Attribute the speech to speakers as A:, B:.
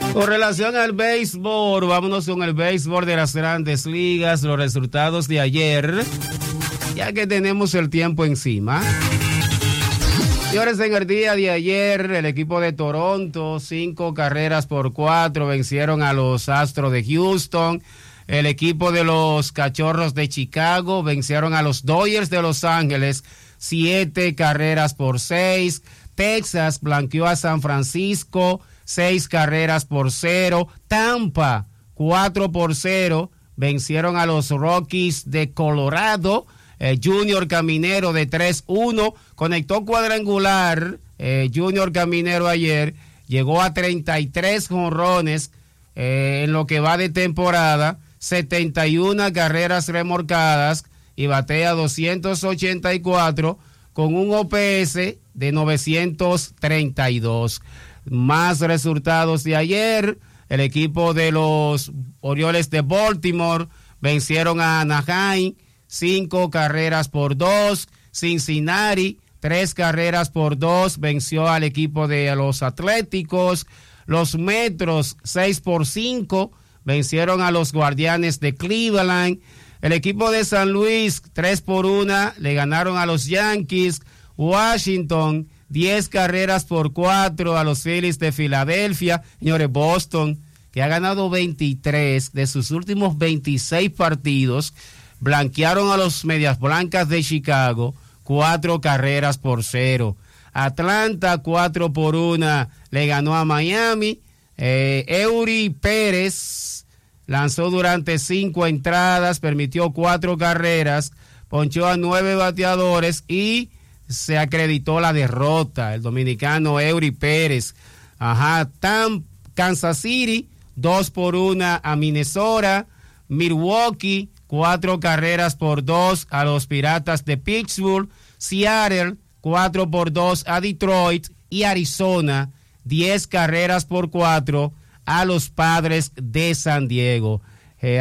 A: Con relación al béisbol, vámonos con el béisbol de las grandes ligas, los resultados de ayer, ya que tenemos el tiempo encima. Señores, en el día de ayer, el equipo de Toronto, 5-4 vencieron a los Astros de Houston. El equipo de los Cachorros de Chicago vencieron a los Dodgers de Los Ángeles, 7-6. Texas blanqueó a San Francisco, 6-0. Tampa, 4-0. Vencieron a los Rockies de Colorado. Junior Caminero de 3-1. Conectó cuadrangular. Junior Caminero ayer llegó a 33 jonrones en lo que va de temporada. 71 carreras remolcadas y batea 284 con un OPS de 932. Más resultados de ayer. El equipo de los Orioles de Baltimore vencieron a Anaheim 5-2. Cincinnati 3-2 venció al equipo de los Atléticos. Los Metros 6-5 vencieron a los Guardianes de Cleveland. El equipo de San Luis 3-1 le ganaron a los Yankees. Washington 10-4 a los Phillies de Filadelfia. Señores, Boston, que ha ganado 23 de sus últimos 26 partidos, blanquearon a los Medias Blancas de Chicago 4-0. Atlanta 4-1 le ganó a Miami. Eury Pérez lanzó durante 5 entradas, permitió 4 carreras, ponchó a 9 bateadores y se acreditó la derrota. El dominicano Eury Pérez. Kansas City 2-1 a Minnesota. Milwaukee 4-2 a los Piratas de Pittsburgh. Seattle 4-2 a Detroit. Y Arizona 10-4 a los Padres de San Diego.